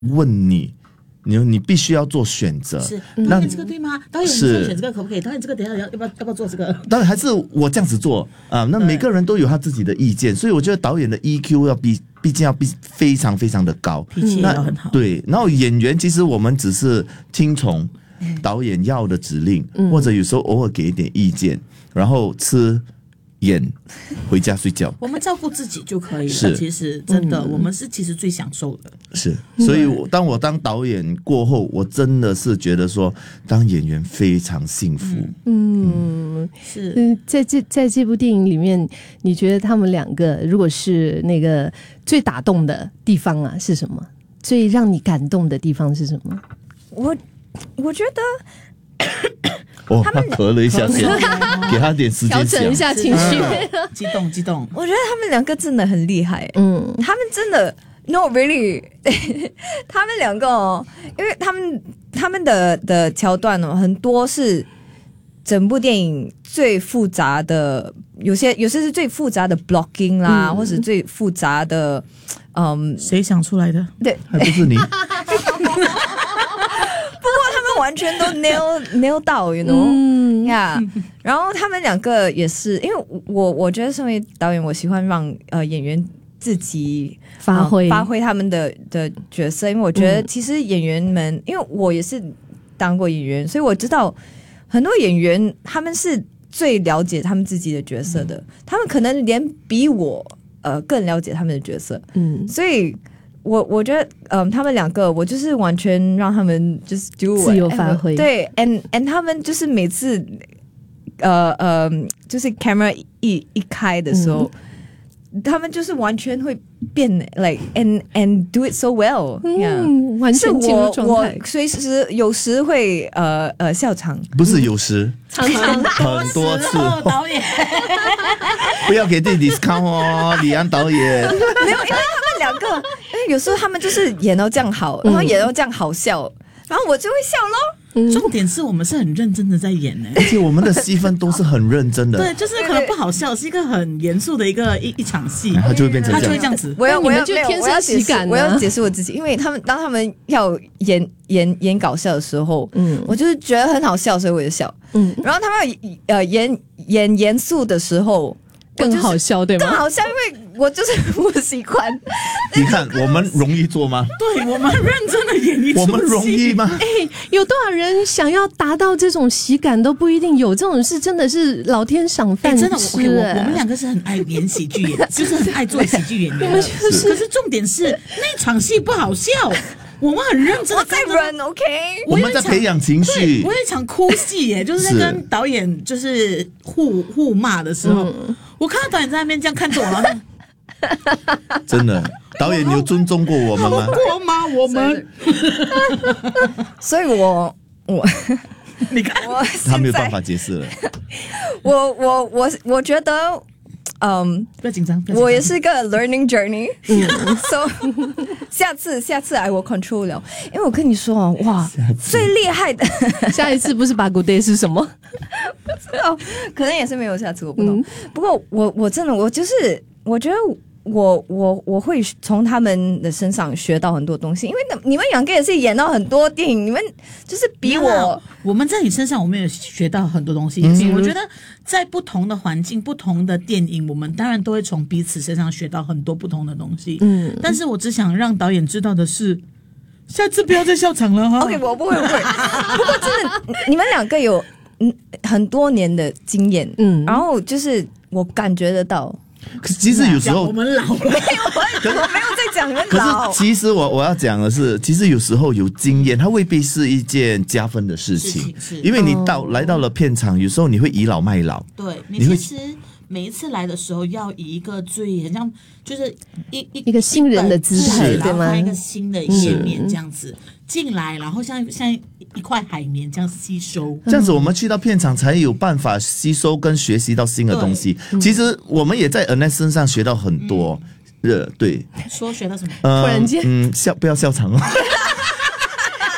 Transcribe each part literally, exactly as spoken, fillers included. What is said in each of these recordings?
问你。你你必须要做选择， 是导演这个对吗？导演你选这个可不可以？导演这个等一下要要不要要不要做这个？ 当然还是我这样子做啊、呃。那每个人都有他自己的意见，所以我觉得导演的 E Q 要比毕竟要比非常非常的高， 脾气也要很好。 对，然后演员其实我们只是听从导演要的指令，嗯、或者有时候偶尔给一点意见，然后吃。演回家睡觉， 我们照顾自己就可以了。其实真的、嗯，我们是其实最享受的。 是，所以我当我当导演过后，我真的是觉得说，当演员非常幸福。 嗯，嗯是。嗯，在这在这部电影里面，你觉得他们两个如果是那个最打动的地方啊，是什么？最让你感动的地方是什么？ 我我觉得。 哦，他咳了一下先，给他点时间调整一下情绪， 激动激动。 我觉得他们两个真的很厉害，嗯，他们真的 no really， 他们两个哦，因为他们他们的的桥段哦，很多是整部电影最复杂的，有些有些是最复杂的 blocking 啦，嗯、或是最复杂的，嗯， 谁想出来的？ 对， 还不是你。 完全都 nail nail 到 you know 嗯 yeah 然后他们两个也是因为我我觉得身为导演我喜欢让呃演员自己发挥、呃、 发挥他们的的角色，因为我觉得其实演员们、嗯、因为我也是当过演员，所以我知道很多演员他们是最了解他们自己的角色的、嗯、他们可能连比我呃更了解他们的角色，嗯，所以我我觉得，嗯，他们两个，我就是完全让他们就是 do 自由发挥， 对 ，and and 他们就是每次，呃呃，就是 camera 一一开的时候、嗯，他们就是完全会变 ，like and and do it so well， 嗯， yeah, 完全进入状态。 我随时有时会呃呃笑场， 不是有时， 常常很多次。 导演， 不要给自己 discount 哦，李安导演。 没有，因为他们两个，因为有时候他们就是演到这样好，然后演到这样好笑，嗯、然后我就会笑咯。 嗯、重点是我们是很认真的在演呢， 而且我们的戏份都是很认真的。 对，就是可能不好笑，是一个很严肃的一个一一场戏， 它就会变成这样， 它就会这样子。 我要我要就天生喜感、啊， 我要解释我自己，因为他们当他们要演演演搞笑的时候，嗯，我就是觉得很好笑，所以我就笑，嗯，然后他们呃演演严肃的时候。 更好笑对吗？ 更好笑，因为我就是不喜欢。 你看我们容易做吗？ 对，我们认真的演一出戏， 我们容易吗？ 哎、欸，有多少人想要达到这种喜感都不一定有，这种事真的是老天赏饭吃、欸。 真的，我 okay, 我, 我们两个是很爱演喜剧演，就是很爱做喜剧演员。 是是可是重点是那场戏不好笑。我们很认真的， 我在 run OK， 我们在培养情绪。 我有一场哭戏耶，就是在跟导演就是互互骂的时候、嗯，我看到导演在那边这样看着我，然后真的，导演你有尊重过我们吗？ 过吗？我们， 所以我我你看我他没有办法解释了。 我我我我觉得。嗯、um, ， 不要紧张， 我也是一个 learning journey， 嗯 ，so 下次下次 I will control 了，因为我跟你说啊，哇，最厉害的， 下一次不是把 good day 是什么？ 不知道，可能也是没有下次，我不懂。嗯、不过我我真的我就是我觉得。我我我会从他们的身上学到很多东西，因为你们两个也是演到很多电影，你们就是比我， 我们在你身上我们也学到很多东西。嗯、我觉得在不同的环境、不同的电影，我们当然都会从彼此身上学到很多不同的东西。嗯，但是我只想让导演知道的是，下次不要再笑场了哈。 OK， 我不会不会。不过真的，你们两个有嗯很多年的经验，嗯，然后就是我感觉得到。 可是其实有时候我们老了，没有， 我没有在讲你们老。 可是其实我我要讲的是，其实有时候有经验，它未必是一件加分的事情，因为你到、哦、来到了片场，有时候你会倚老卖老。 对，你其实每一次来的时候，要以一个最很像就是一一一个新人的姿态， 对吗？一个新的页面这样子。进来，然后像像一块海绵这样吸收， 这样子我们去到片场才有办法吸收跟学习到新的东西。其实我们也在 Ernest 身上学到很多，嗯、对。 说学到什么？ 呃、突然间， 嗯，笑不要笑场哦。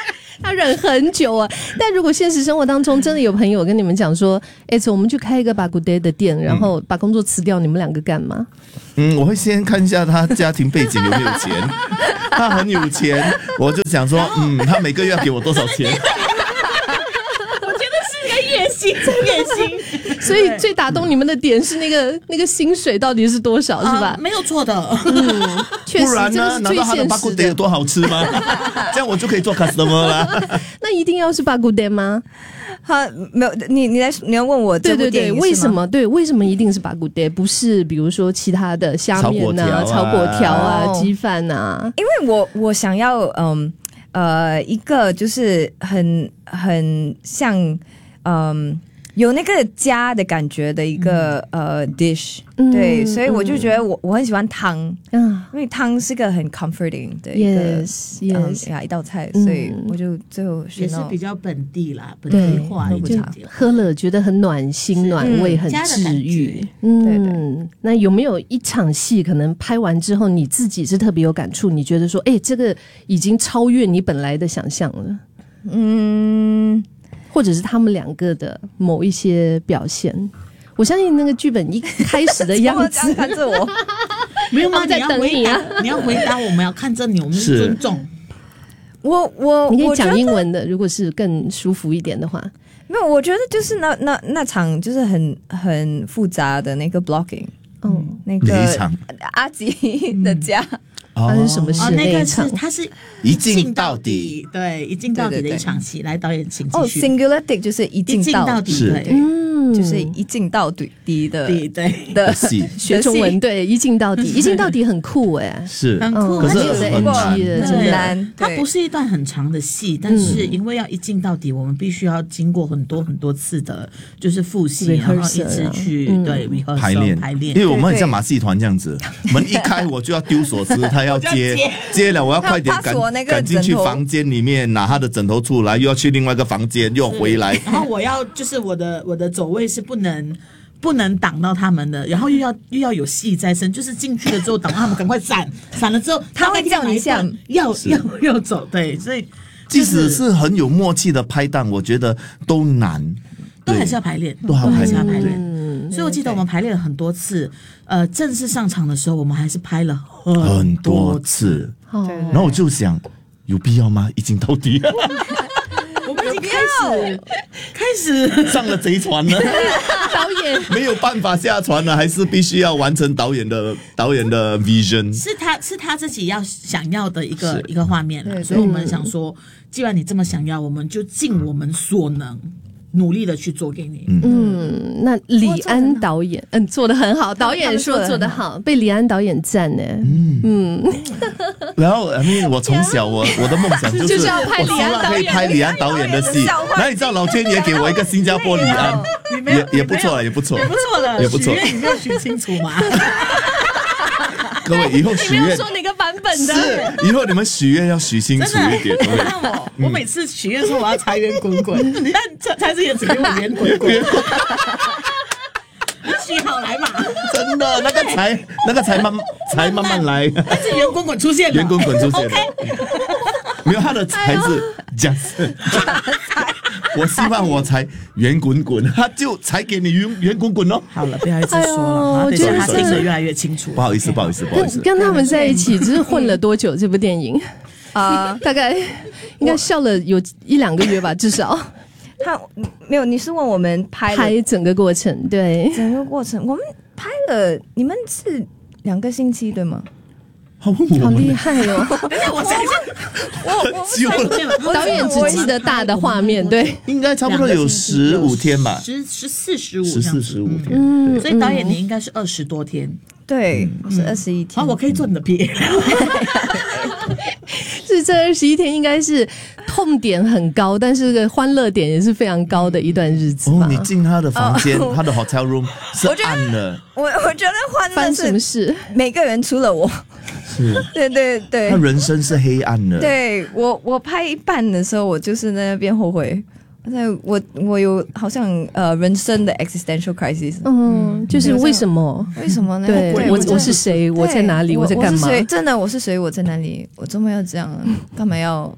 他忍很久啊。但如果现实生活当中真的有朋友跟你们讲说，哎，走，我们去开一个巴古爹的店，然后把工作辞掉，你们两个干嘛？ 嗯，我会先看一下他家庭背景有没有钱。他很有钱，我就想说，嗯，他每个月要给我多少钱？ 我觉得是个野心，真野心。 所以最打动你们的点是那个那个薪水到底是多少，是吧？ 呃、没有错的。 嗯，确实， 不然呢？难道他的巴古爹有多好吃吗？这样我就可以做 customer 了。 那一定要是巴古爹吗？ 他没有，你你来你要问我这部电影， 对对对，为什么？对，为什么一定是巴古爹，不是比如说其他的虾面啊、炒粿条啊、鸡饭啊？ 因为我我想要嗯呃一个就是很很像嗯。有那个家的感觉的一个、嗯、呃 dish，、嗯、对，所以我就觉得我、嗯、我很喜欢汤，嗯，因为汤是个很 comforting 的一个 yes, yes. 嗯呀一道菜，所以我就最后也是比较本地啦，本地化一点， 喝了觉得很暖心、暖胃、很治愈。嗯，对对。那有没有一场戏可能拍完之后你自己是特别有感触？你觉得说，哎，这个已经超越你本来的想象了？嗯。或者是他们两个的某一些表现，我相信那个剧本一开始的样子， 看着我， 没有吗？在等你啊！你要回答，我们要看着你，我们是尊重。 我我你可以讲英文的，如果是更舒服一点的话。 没有，我觉得就是那那那场就是很很复杂的那个 blocking， 嗯，那个阿吉的家。嗯发生什么事？ 哦，那个是他是一镜到底， 对，一镜到底的一场戏。来，导演请继续。 哦 ，singular 就是一镜到底， 对， 嗯， 就是一镜到底的对对的戏。 学中文对，一镜到底，一镜到底很酷哎， 是很酷， 可是很难， 很难。 它不是一段很长的戏，但是因为要一镜到底，我们必须要经过很多很多次的，就是复习，然后一直去对排练排练。 因为我们很像马戏团这样子，门一开我就要丢锁匙，他要接接了，我要快点赶赶进去房间里面拿他的枕头出来，又要去另外一个房间，又回来。 然后我要就是我的我的走位是不能不能挡到他们的，然后又要又要有戏在身，就是进去了之后挡到他们赶快闪，闪了之后他会叫你下要要要走，对，所以、 就是、即使是很有默契的拍档，我觉得都难， 都还是要排练， 都还是要排练。嗯、所以我记得我们排练了很多次，呃，正式上场的时候，我们还是拍了很 多, 很多次。 哦、 然后我就想，有必要吗？一镜到底。 我们已经开始开始上了贼船了， 导演没有办法下船了，还是必须要完成导演的导演的 vision。 是他是他自己要想要的一个一个画面了，所以我们想说，既然你这么想要，我们就尽我们所能。努力的去做给你。 嗯，那李安导演，嗯，做得很好。导演说做得好，被李安导演赞呢。嗯嗯。 然后，I mean, 我从小我我的梦想就是， 就是要拍李安导演， 可以拍李安导演的戏。那你知道老天爷给我一个新加坡李安，也也不错了，也不错， 也不错了， 也不错。 许愿你没有许清楚吗？ 各位以后许愿， 说哪个版本的？ 是以后你们许愿要许清楚一点。 你看我，我每次许愿说我要财源滚滚，你看这财神爷只给我圆滚滚。你许好来嘛？ 真的，那个财那个财慢财慢慢来。 但是圆滚滚出现了， 圆滚滚出现了。 OK， 没有他的财是 just。我希望我才圆滚滚，他就才给你圆圆滚滚哦。 好了，不要一直说了，等一下他听得越来越清楚。 不好意思，不好意思，不好意思。 跟他们在一起，只是混了多久？这部电影啊，大概应该笑了有一两个月吧，至少。 他没有，你是问我们拍拍整个过程？对， 整个过程我们拍了，你们是两个星期对吗？ 好厉害哦！ 我想我导演只记得大的画面，对， 应该差不多有十五天吧， 十十四十五， 十四十五天。 嗯，所以导演你应该是二十多天， 对，我是二十一天。 好，我可以做你的 P A。 是这二十一天应该是痛点很高，但是欢乐点也是非常高的一段日子吧。 哦，你进他的房间，他的 hotel room 是暗的。 我我觉得欢乐是什么事？ 每个人除了我。 是， 对对对， 他人生是黑暗的。 对我，我拍一半的时候，我就是在那边后悔。我我有好像呃人生的 existential crisis， 嗯，就是为什么？ 为什么呢？ 对，我我是谁？我在哪里？我在干嘛？ 真的，我是谁？我在哪里？我怎么要这样？干嘛要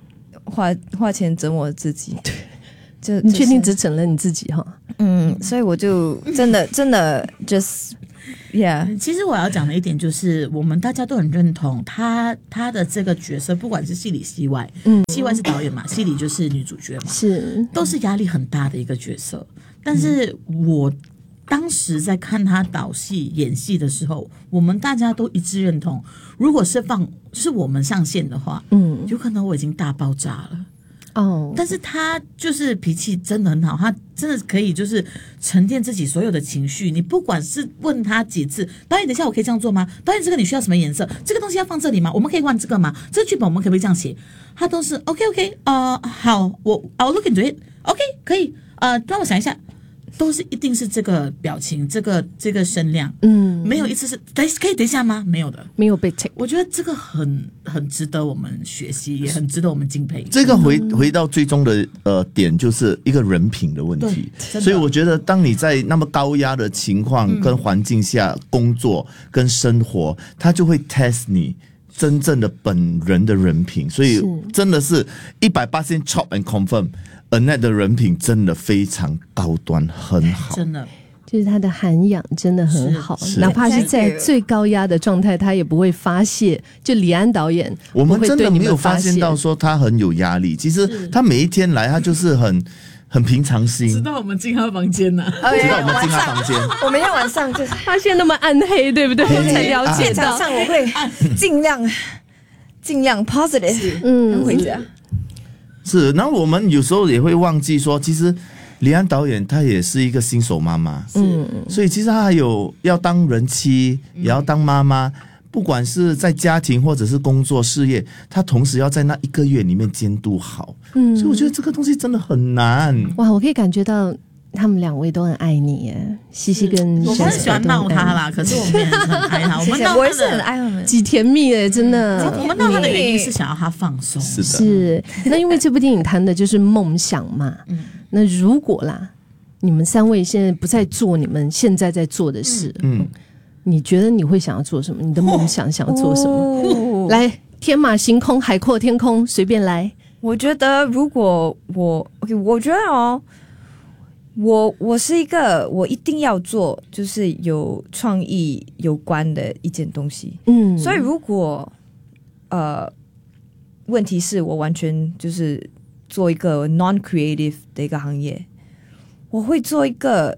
花花钱折磨自己。就你确定只整了你自己哈？ 嗯，所以我就真的真的 just yeah。 其实我要讲的一点就是，我们大家都很认同他他的这个角色，不管是戏里戏外，嗯，戏外是导演嘛，戏里就是女主角嘛， 是都是压力很大的一个角色。但是我当时在看他导戏演戏的时候，我们大家都一致认同，如果是放是我们上线的话，嗯，有可能我已经大爆炸了。 哦， 但是他就是脾气真的很好，他真的可以就是沉淀自己所有的情绪。你不管是问他几次，导演等一下我可以这样做吗？导演这个你需要什么颜色？这个东西要放这里吗？我们可以换这个吗？这个剧本我们可不可以这样写？他都是 OK OK 呃好，我 I'll look into it OK 可以呃让我想一下。都是一定是这个表情，这个这个声量，嗯，没有一次是等可以等一下吗？没有的， 没有被 take。 我觉得这个很很值得我们学习，也很值得我们敬佩。 这个回回到最终的呃点，就是一个人品的问题。所以我觉得，当你在那么高压的情况跟环境下工作跟生活，它就会 test 你真正的本人的人品。所以真的是一百八十 chop and confirm。Annette 的人品真的非常高端，很好， 真的， 就是他的涵养真的很好，哪怕是在最高压的状态，他也不会发泄。就李安导演， 我们真的没有发现到说他很有压力。其实他每一天来，他就是很很平常心。 直到我们进他房间呢、啊， 直到我们进他房间， 我每天晚上就是发现那么暗黑，对不对？才了解到， 上我会尽量尽量 positive， 嗯，回家。 是，然后我们有时候也会忘记说，其实李安导演他也是一个新手妈妈，嗯，所以其实他还有要当人妻，也要当妈妈，不管是在家庭或者是工作事业，他同时要在那一个月里面监督好，嗯，所以我觉得这个东西真的很难。 哇，我可以感觉到他们两位都很爱你耶，西西跟我很喜欢闹他啦，可是我们也很爱他，我们闹我也是很爱他们， 几甜蜜耶，真的。 我们闹他的原因是想要他放松， 是的， 是。那因为这部电影谈的就是梦想嘛，嗯，那如果啦，你们三位现在不再做你们现在在做的事，嗯，你觉得你会想要做什么？你的梦想想要做什么？哦、来，天马行空，海阔天空，随便来。 我觉得如果我 ，OK， 我觉得哦。我我是一个我一定要做就是有创意有关的一件东西，嗯，所以如果呃问题是我完全就是做一个 non-creative 的一个行业，我会做一个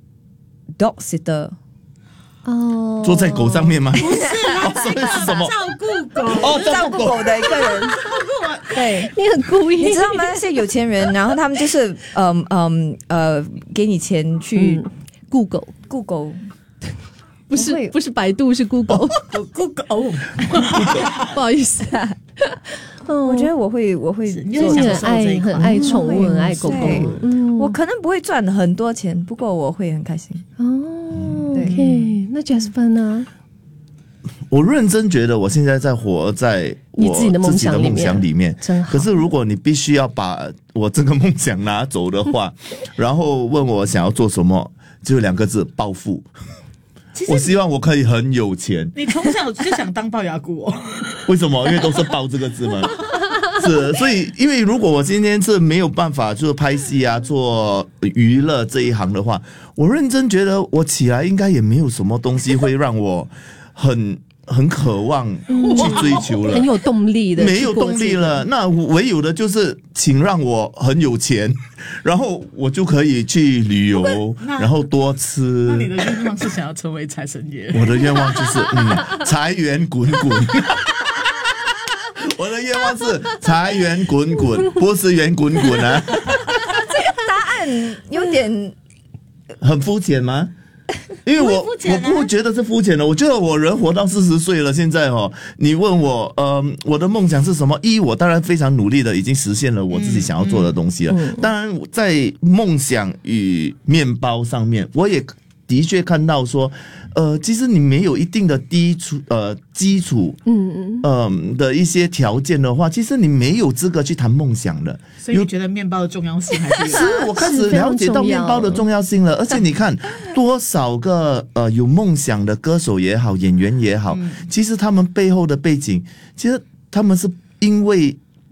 dog sitter。 哦， 坐在狗上面吗？ 不是，他是一个照顾狗哦， 照顾狗的一个人。对， 你很故意， 你知道吗？那些有钱人，然后他们就是嗯嗯呃，给你钱去雇狗， 雇狗， 不是不是百度，是 Google， Google， 不好意思啊。 我觉得我会，我会， 因为你很爱很爱宠物，很爱狗狗。 嗯，我可能不会赚很多钱，不过我会很开心。 哦 ，OK， 那 Jasper 呢？ 我认真觉得我现在在活在我自己的梦想里面， 真好。 可是如果你必须要把我这个梦想拿走的话，然后问我想要做什么，就两个字：暴富。我希望我可以很有钱。 你从小就想当龅牙姑哦？ 为什么？因为都是“暴”这个字吗？是，所以因为如果我今天是没有办法就是拍戏啊，做娱乐这一行的话，我认真觉得我起来应该也没有什么东西会让我很。很渴望去追求了， 很有动力的， 没有动力了。那唯有的就是，请让我很有钱，然后我就可以去旅游，然后多吃。 那你的愿望是想要成为财神爷？ 我的愿望就是，嗯，财源滚滚。我的愿望是财源滚滚，不是圆滚滚啊。这个答案有点很肤浅吗？因为我我不会觉得是肤浅的，我觉得我人活到四十岁了，现在哦，你问我，呃，我的梦想是什么？一，我当然非常努力的，已经实现了我自己想要做的东西了。嗯嗯、当然，在梦想与面包上面，我也的确看到说，呃，其实你没有一定的基础，呃，基础，嗯嗯，呃的一些条件的话，其实你没有资格去谈梦想的。 所以你觉得面包的重要性还是有？ 是我开始了解到面包的重要性了，而且你看多少个呃有梦想的歌手也好，演员也好，嗯、其实他们背后的背景，其实他们是因为